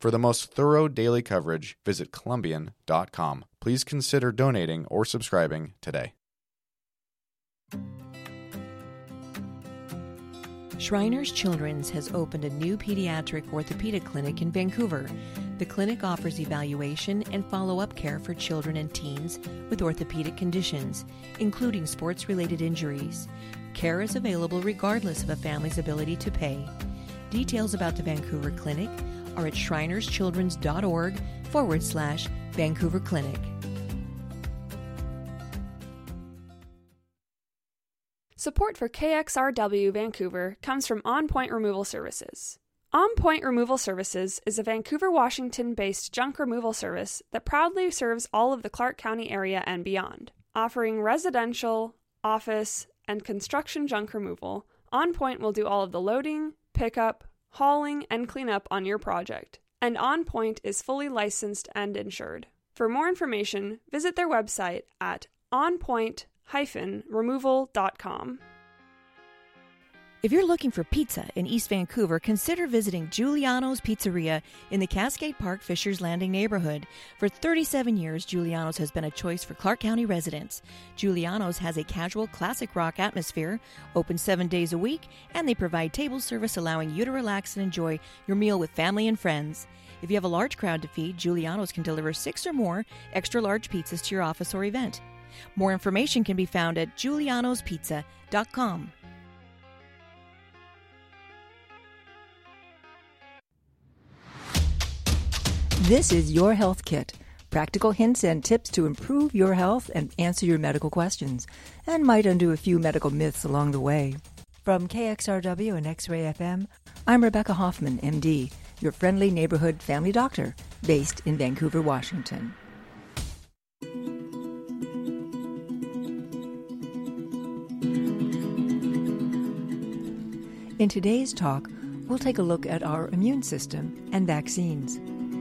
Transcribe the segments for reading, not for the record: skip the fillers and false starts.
For the most thorough daily coverage, visit Columbian.com. Please consider donating or subscribing today. Shriners Children's has opened a new pediatric orthopedic clinic in Vancouver. The clinic offers evaluation and follow-up care for children and teens with orthopedic conditions, including sports-related injuries. Care is available regardless of a family's ability to pay. Details about the Vancouver Clinic are at shrinerschildrens.org/Vancouver Clinic. Support for KXRW Vancouver comes from On Point Removal Services. On Point Removal Services is a Vancouver, Washington-based junk removal service that proudly serves all of the Clark County area and beyond. Offering residential, office, and construction junk removal, On Point will do all of the loading, pickup, hauling, and cleanup on your project. And On Point is fully licensed and insured. For more information, visit their website at onpoint-removal.com. If you're looking for pizza in East Vancouver, consider visiting Giuliano's Pizzeria in the Cascade Park Fishers Landing neighborhood. For 37 years, Giuliano's has been a choice for Clark County residents. Giuliano's has a casual classic rock atmosphere, open 7 days a week, and they provide table service allowing you to relax and enjoy your meal with family and friends. If you have a large crowd to feed, Giuliano's can deliver 6 or more extra large pizzas to your office or event. More information can be found at giulianospizza.com. This is Your Health Kit. Practical hints and tips to improve your health and answer your medical questions, and might undo a few medical myths along the way. From KXRW and X-Ray FM, I'm Rebecca Hoffman, MD, your friendly neighborhood family doctor based in Vancouver, Washington. In today's talk, we'll take a look at our immune system and vaccines.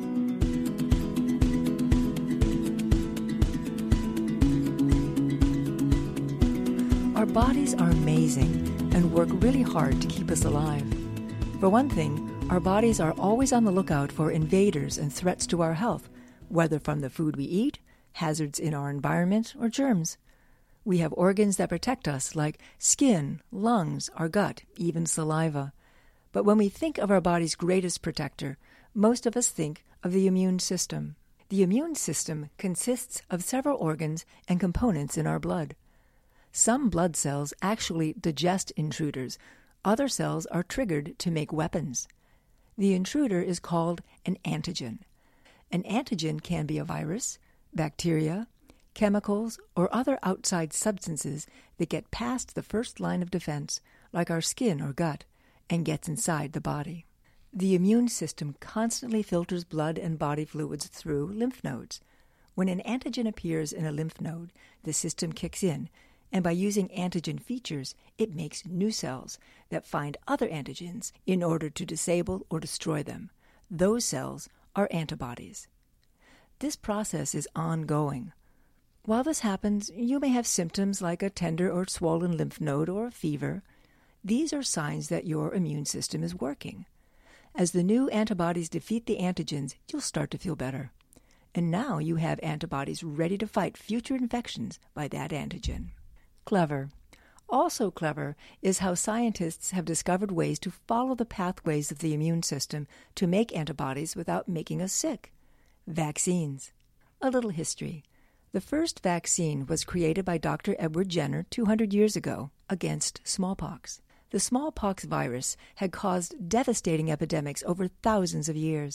Our bodies are amazing and work really hard to keep us alive. For one thing, our bodies are always on the lookout for invaders and threats to our health, whether from the food we eat, hazards in our environment, or germs. We have organs that protect us, like skin, lungs, our gut, even saliva. But when we think of our body's greatest protector, most of us think of the immune system. The immune system consists of several organs and components in our blood. Some blood cells actually digest intruders. Other cells are triggered to make weapons. The intruder is called an antigen. An antigen can be a virus, bacteria, chemicals, or other outside substances that get past the first line of defense, like our skin or gut, and gets inside the body. The immune system constantly filters blood and body fluids through lymph nodes. When an antigen appears in a lymph node, the system kicks in, and by using antigen features, it makes new cells that find other antigens in order to disable or destroy them. Those cells are antibodies. This process is ongoing. While this happens, you may have symptoms like a tender or swollen lymph node or a fever. These are signs that your immune system is working. As the new antibodies defeat the antigens, you'll start to feel better. And now you have antibodies ready to fight future infections by that antigen. Clever. Also clever is how scientists have discovered ways to follow the pathways of the immune system to make antibodies without making us sick. Vaccines. A little history. The first vaccine was created by Dr. Edward Jenner 200 years ago against smallpox. The smallpox virus had caused devastating epidemics over thousands of years.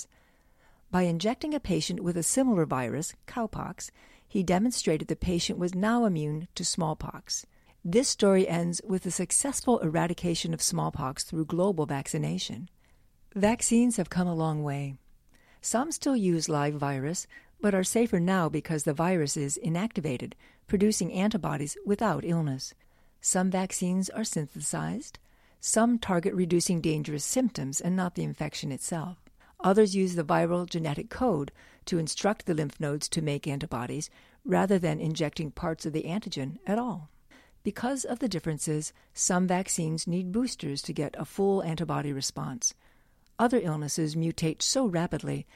By injecting a patient with a similar virus, cowpox, he demonstrated the patient was now immune to smallpox. This story ends with the successful eradication of smallpox through global vaccination. Vaccines have come a long way. Some still use live virus, but are safer now because the virus is inactivated, producing antibodies without illness. Some vaccines are synthesized. Some target reducing dangerous symptoms and not the infection itself. Others use the viral genetic code to instruct the lymph nodes to make antibodies rather than injecting parts of the antigen at all. Because of the differences, some vaccines need boosters to get a full antibody response. Other illnesses mutate so rapidly